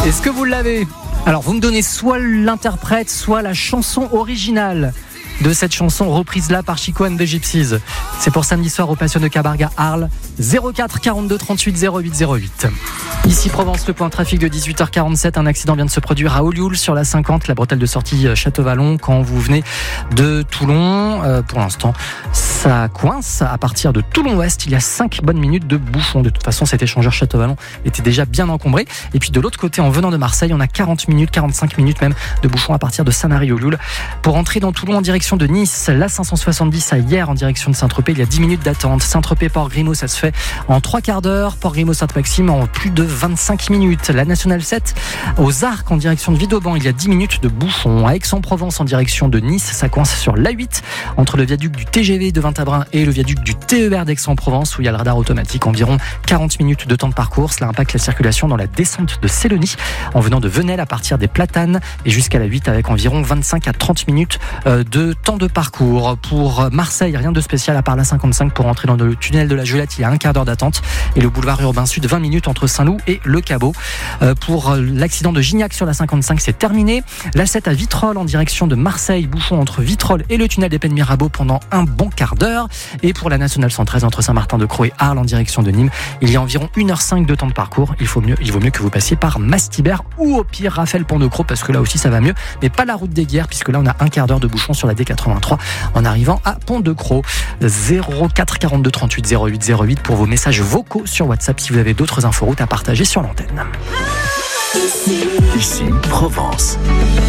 Est-ce que vous l'avez ? Alors, vous me donnez soit l'interprète, soit la chanson originale de cette chanson reprise là par Chico and the Gypsies. C'est pour samedi soir au Passion de Cabarga Arles. 04 42 38 08 08. Ici Provence, le point trafic de 18h47. Un accident vient de se produire à Olioul sur la 50, la bretelle de sortie Château-Vallon quand vous venez de Toulon. Pour l'instant, ça coince à partir de Toulon-Ouest. Il y a 5 bonnes minutes de bouchon. De toute façon, cet échangeur Château-Vallon était déjà bien encombré. Et puis de l'autre côté, en venant de Marseille, on a 40 minutes, 45 minutes même de bouchon à partir de Sanary-Olioul. Pour entrer dans Toulon en direction de Nice, la 570 à hier en direction de Saint-Tropez, il y a 10 minutes d'attente. Saint-Tropez-Port-Grimaud, ça se fait en 3 quarts d'heure. Port-Grimaud-Sainte-Maxime en plus de 25 minutes. La nationale 7 aux Arcs en direction de Vidauban, il y a 10 minutes de bouchon. À Aix-en-Provence en direction de Nice, ça coince sur l'A8 entre le viaduc du TGV de Vintabrin et le viaduc du TER d'Aix-en-Provence où il y a le radar automatique. Environ 40 minutes de temps de parcours. Cela impacte la circulation dans la descente de Sélonie en venant de Venelle à partir des Platanes et jusqu'à la 8 avec environ 25 à 30 minutes de temps de parcours. Pour Marseille, rien de spécial à part la 55 pour entrer dans le tunnel de la Juliette, il y a un quart d'heure d'attente et le boulevard urbain sud 20 minutes entre Saint-Loup et Le Caveau. Pour l'accident de Gignac sur la 55, c'est terminé. La 7 à Vitrolles en direction de Marseille, bouchon entre Vitrolles et le tunnel des Pennes Mirabeau pendant un bon quart d'heure. Et pour la nationale 113 entre Saint-Martin-de-Crau et Arles en direction de Nîmes, il y a environ 1h05 de temps de parcours. Il vaut mieux que vous passiez par Mastibert ou au pire Raphaël-Pont-de-Croix parce que là aussi ça va mieux, mais pas la route des Guerres puisque là on a un quart d'heure de bouchon sur la D83 en arrivant à Pont-de-Croix. 04 42 38 08 08 pour vos messages vocaux sur WhatsApp si vous avez d'autres inforoutes à partager sur l'antenne. Ici Provence.